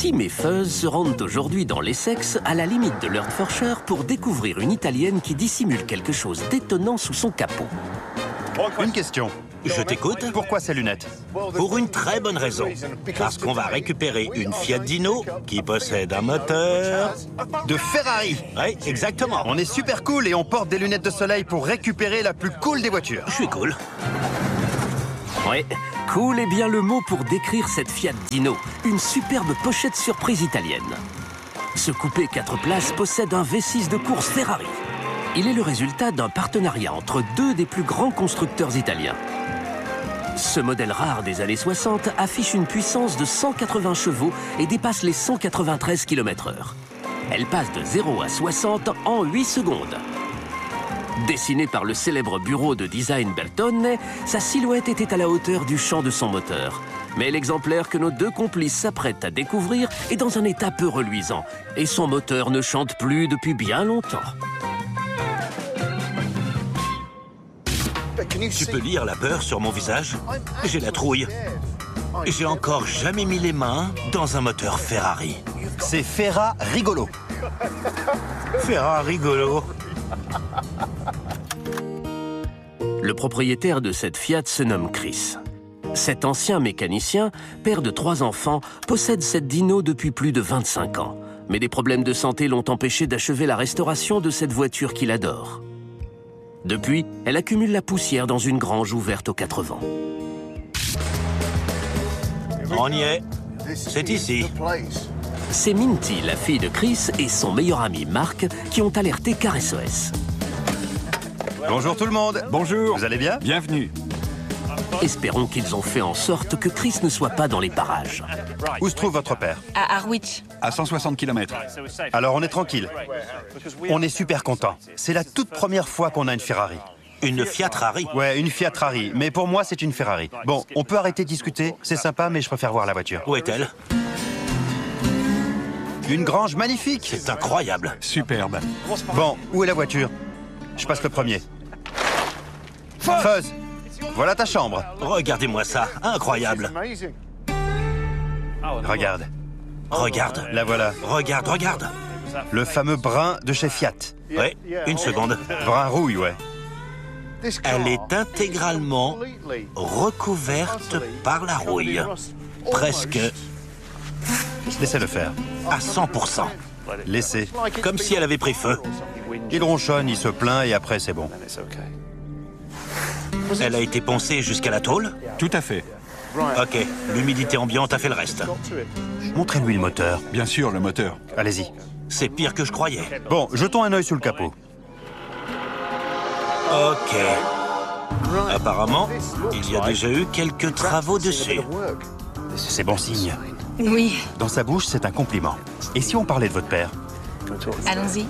Tim et Fuzz se rendent aujourd'hui dans l'Essex, à la limite de l'Hertfordshire, pour découvrir une Italienne qui dissimule quelque chose d'étonnant sous son capot. Une question. Je t'écoute. Pourquoi ces lunettes? Pour une très bonne raison. Parce qu'on va récupérer une Fiat Dino qui possède un moteur... De Ferrari. Oui, exactement. On est super cool et on porte des lunettes de soleil pour récupérer la plus cool des voitures. Je suis cool. Ouais, cool est bien le mot pour décrire cette Fiat Dino, une superbe pochette surprise italienne. Ce coupé 4 places possède un V6 de course Ferrari. Il est le résultat d'un partenariat entre deux des plus grands constructeurs italiens. Ce modèle rare des années 60 affiche une puissance de 180 chevaux et dépasse les 193 km/h. Elle passe de 0 à 60 en 8 secondes. Dessinée par le célèbre bureau de design Bertone, sa silhouette était à la hauteur du chant de son moteur. Mais l'exemplaire que nos deux complices s'apprêtent à découvrir est dans un état peu reluisant, et son moteur ne chante plus depuis bien longtemps. Tu peux lire la peur sur mon visage? J'ai la trouille. J'ai encore jamais mis les mains dans un moteur Ferrari. C'est Ferra rigolo. Ferrari rigolo. Le propriétaire de cette Fiat se nomme Chris. Cet ancien mécanicien, père de 3 enfants, possède cette Dino depuis plus de 25 ans. Mais des problèmes de santé l'ont empêché d'achever la restauration de cette voiture qu'il adore. Depuis, elle accumule la poussière dans une grange ouverte aux 4 vents. On y est. C'est ici. C'est Minty, la fille de Chris, et son meilleur ami Mark qui ont alerté Car SOS. Bonjour tout le monde. Bonjour. Vous allez bien? Bienvenue. Espérons qu'ils ont fait en sorte que Chris ne soit pas dans les parages. Où se trouve votre père? À Harwich. À 160 km. Alors on est tranquille. On est super contents. C'est la toute première fois qu'on a une Ferrari. Une Fiat Rari. Ouais, une Fiat Rari. Mais pour moi, c'est une Ferrari. Bon, on peut arrêter de discuter. C'est sympa, mais je préfère voir la voiture. Où est-elle? Une grange magnifique. C'est incroyable. Superbe. Bon, où est la voiture? Je passe le premier. Fuzz, voilà ta chambre. Regardez-moi ça. Incroyable. Regarde, Regarde. la voilà. Regarde, regarde. Le fameux brun de chez Fiat. Oui, une seconde. Brun rouille, ouais. Elle est intégralement recouverte par la rouille. Presque Laissez-le faire. à 100%. Laissez. Comme si elle avait pris feu. Il ronchonne, il se plaint et après c'est bon. Elle a été poncée jusqu'à la tôle? Tout à fait. Ok, l'humidité ambiante a fait le reste. Montrez-lui le moteur. Bien sûr, le moteur. Allez-y. C'est pire que je croyais. Bon, jetons un œil sous le capot. Ok. Apparemment, il y a déjà eu quelques travaux dessus. C'est bon signe. Oui, Dans sa bouche, c'est un compliment. Et si on parlait de votre père? allons-y.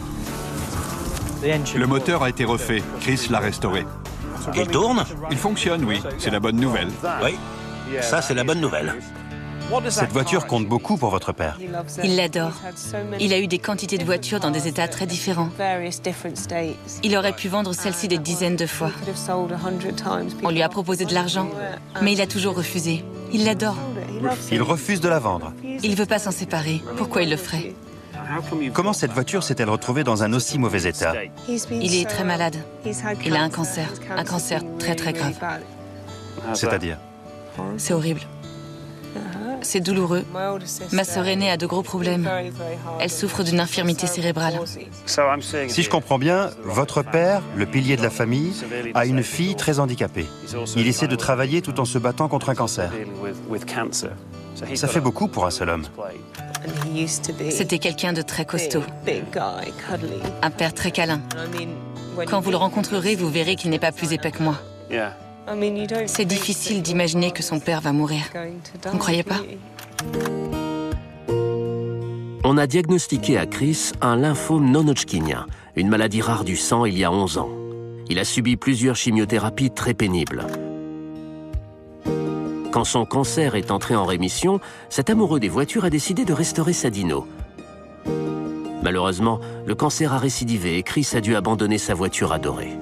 Le moteur a été refait. Chris l'a restauré. Il tourne? Il fonctionne, oui. C'est la bonne nouvelle. Oui. Ça, c'est la bonne nouvelle. Cette voiture compte beaucoup pour votre père. Il l'adore. Il a eu des quantités de voitures dans des états très différents. Il aurait pu vendre celle-ci des dizaines de fois. On lui a proposé de l'argent, mais il a toujours refusé. Il l'adore. Il refuse de la vendre. Il ne veut pas s'en séparer. Pourquoi il le ferait? Comment cette voiture s'est-elle retrouvée dans un aussi mauvais état? Il est très malade. Il a un cancer très très grave. C'est-à-dire? C'est horrible. C'est douloureux. Ma sœur aînée a de gros problèmes. Elle souffre d'une infirmité cérébrale. Si je comprends bien, votre père, le pilier de la famille, a une fille très handicapée. Il essaie de travailler tout en se battant contre un cancer. Ça fait beaucoup pour un seul homme. C'était quelqu'un de très costaud. Un père très câlin. Quand vous le rencontrerez, vous verrez qu'il n'est pas plus épais que moi. C'est difficile d'imaginer que son père va mourir. Vous ne croyez pas? On a diagnostiqué à Chris un lymphome non-hodgkinien, une maladie rare du sang il y a 11 ans. Il a subi plusieurs chimiothérapies très pénibles. Quand son cancer est entré en rémission, cet amoureux des voitures a décidé de restaurer sa Dino. Malheureusement, le cancer a récidivé et Chris a dû abandonner sa voiture adorée.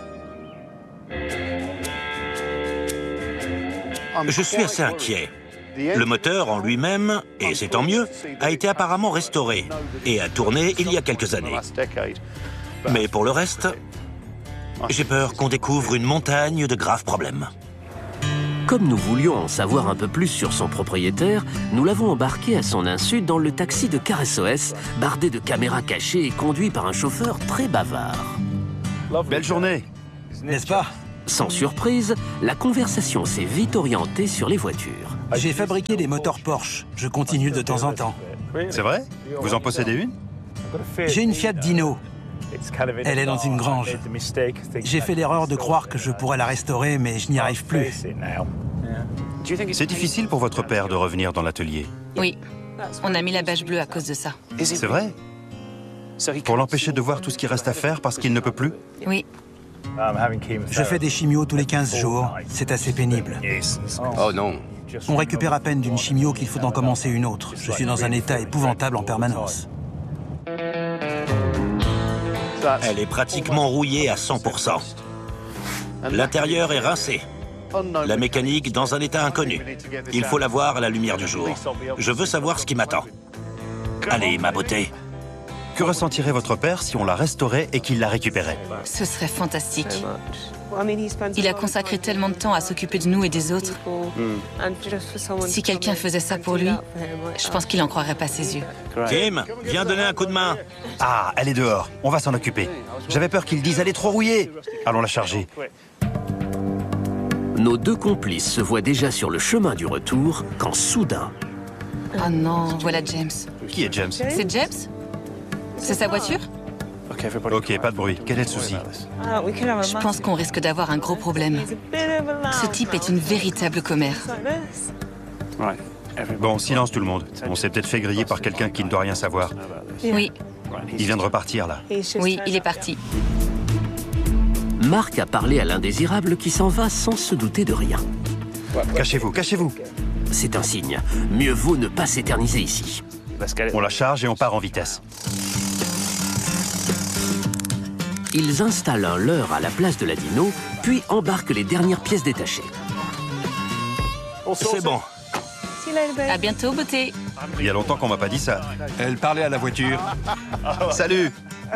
Je suis assez inquiet. Le moteur en lui-même, et c'est tant mieux, a été apparemment restauré et a tourné il y a quelques années. Mais pour le reste, j'ai peur qu'on découvre une montagne de graves problèmes. Comme nous voulions en savoir un peu plus sur son propriétaire, nous l'avons embarqué à son insu dans le taxi de Car SOS, bardé de caméras cachées et conduit par un chauffeur très bavard. Belle journée, n'est-ce pas? Sans surprise, la conversation s'est vite orientée sur les voitures. J'ai fabriqué des moteurs Porsche. Je continue de temps en temps. c'est vrai? Vous en possédez une? J'ai une Fiat Dino. Elle est dans une grange. J'ai fait l'erreur de croire que je pourrais la restaurer, mais je n'y arrive plus. C'est difficile pour votre père de revenir dans l'atelier. Oui, on a mis la bâche bleue à cause de ça. C'est vrai? Pour l'empêcher de voir tout ce qui reste à faire parce qu'il ne peut plus? Oui, Je fais des chimios tous les 15 jours. C'est assez pénible. Oh non. On récupère à peine d'une chimio qu'il faut en commencer une autre. Je suis dans un état épouvantable en permanence. Elle est pratiquement rouillée à 100%. L'intérieur est rincé. La mécanique dans un état inconnu. Il faut la voir à la lumière du jour. Je veux savoir ce qui m'attend. Allez, ma beauté. Que ressentirait votre père si on la restaurait et qu'il la récupérait? ce serait fantastique. Il a consacré tellement de temps à s'occuper de nous et des autres. Si quelqu'un faisait ça pour lui, je pense qu'il n'en croirait pas ses yeux. Kim, viens donner un coup de main. Ah, elle est dehors, on va s'en occuper. J'avais peur qu'il dise « elle est trop rouillée ». Allons la charger. Nos deux complices se voient déjà sur le chemin du retour quand soudain... Oh non, voilà James. Qui est James? C'est James? C'est sa voiture? Ok, pas de bruit. Quel est le souci? Je pense qu'on risque d'avoir un gros problème. Ce type est une véritable commère. Bon, silence tout le monde. On s'est peut-être fait griller par quelqu'un qui ne doit rien savoir. Oui, Il vient de repartir, là. oui, il est parti. Marc a parlé à l'indésirable qui s'en va sans se douter de rien. Cachez-vous, cachez-vous. C'est un signe. Mieux vaut ne pas s'éterniser ici. On la charge et on part en vitesse. Ils installent un leurre à la place de la Dino, puis embarquent les dernières pièces détachées. C'est bon. À bientôt, beauté. Il y a longtemps qu'on m'a pas dit ça. Elle parlait à la voiture. Salut!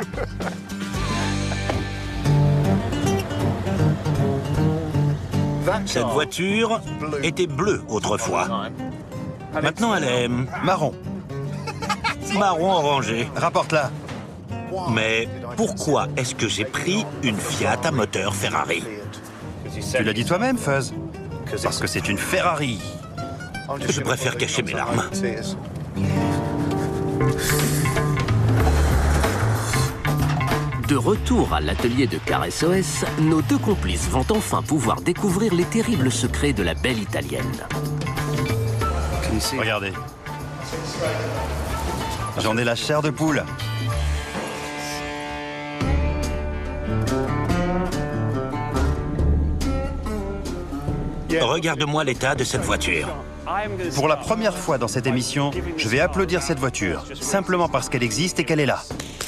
Cette voiture était bleue autrefois. Maintenant, elle est Marron, marron orangé. rapporte-la. Mais pourquoi est-ce que j'ai pris une Fiat à moteur Ferrari? Tu l'as dit toi-même, Fuzz. Parce que c'est une Ferrari. Je préfère cacher mes larmes. De retour à l'atelier de Car SOS, nos deux complices vont enfin pouvoir découvrir les terribles secrets de la belle italienne. Regardez. J'en ai la chair de poule. Regarde-moi l'état de cette voiture. Pour la première fois dans cette émission, je vais applaudir cette voiture, simplement parce qu'elle existe et qu'elle est là.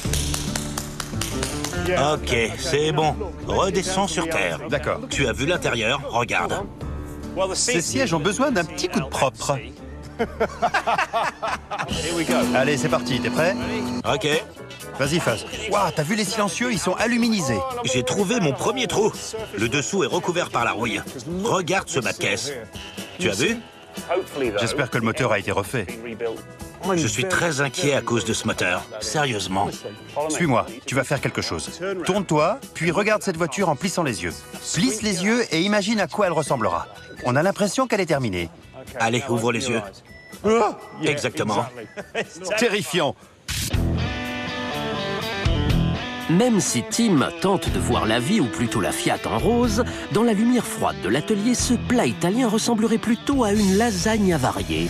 Ok, c'est bon. Redescends sur terre. D'accord. Tu as vu l'intérieur? Regarde. Ces sièges ont besoin d'un petit coup de propre. Allez, c'est parti, t'es prêt? Ok. Vas-y, Fuzz. Waouh, t'as vu les silencieux? Ils sont aluminisés. J'ai trouvé mon premier trou. Le dessous est recouvert par la rouille. Regarde ce bas de caisse. Tu as vu? J'espère que le moteur a été refait. Je suis très inquiet à cause de ce moteur. Sérieusement. Suis-moi, tu vas faire quelque chose. Tourne-toi, puis regarde cette voiture en plissant les yeux. Plisse les yeux et imagine à quoi elle ressemblera. On a l'impression qu'elle est terminée. Allez, ouvre les yeux. Exactement. Terrifiant. Même si Tim tente de voir la vie, ou plutôt la Fiat, en rose, dans la lumière froide de l'atelier, ce plat italien ressemblerait plutôt à une lasagne avariée.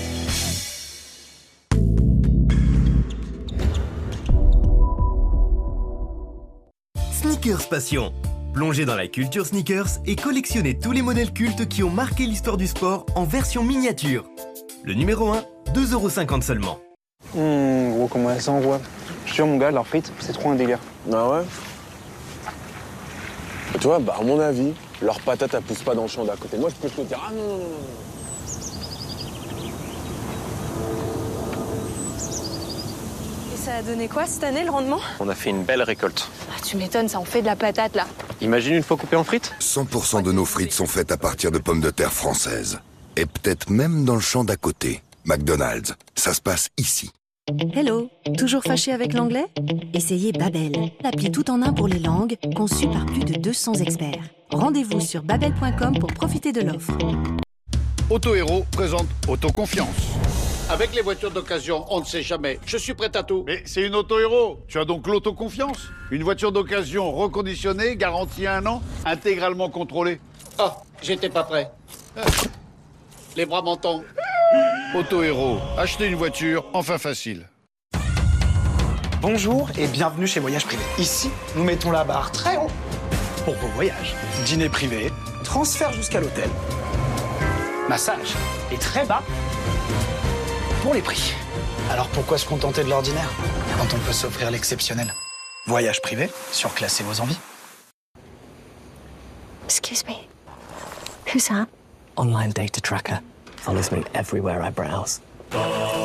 Sneakers Passion. Plongez dans la culture sneakers et collectionnez tous les modèles cultes qui ont marqué l'histoire du sport en version miniature. Le numéro 1, 2,50 € seulement. Gros, comment elles s'envoient. Je te jure, mon gars, leurs frites, c'est trop un délire. Ah ouais? Et tu vois, bah, à mon avis, leurs patates, elles poussent pas dans le champ d'à côté. Moi, je peux te dire, ah non, non, non. Ça a donné quoi cette année, le rendement? On a fait une belle récolte. Ah, tu m'étonnes, ça en fait de la patate, là. Imagine une fois coupée en frites. 100% de nos frites sont faites à partir de pommes de terre françaises. Et peut-être même dans le champ d'à côté. McDonald's, ça se passe ici. Hello, toujours fâché avec l'anglais? Essayez Babel, l'appli tout en un pour les langues, conçue par plus de 200 experts. Rendez-vous sur babel.com pour profiter de l'offre. Autohéros présente Autoconfiance. Avec les voitures d'occasion, on ne sait jamais. Je suis prêt à tout. Mais c'est une Autohéros. Tu as donc l'autoconfiance. Une voiture d'occasion reconditionnée, garantie 1 an, intégralement contrôlée. Oh, j'étais pas prêt. Les bras m'en tombent. Autohéros, acheter une voiture, enfin facile. Bonjour et bienvenue chez Voyage Privé. Ici, nous mettons la barre très haut pour vos voyages. Dîner privé, transfert jusqu'à l'hôtel, massage et très bas pour les prix. Alors pourquoi se contenter de l'ordinaire quand on peut s'offrir l'exceptionnel? Voyage privé, surclassez vos envies. Excuse me. Who's that? Online data tracker follows me everywhere I browse.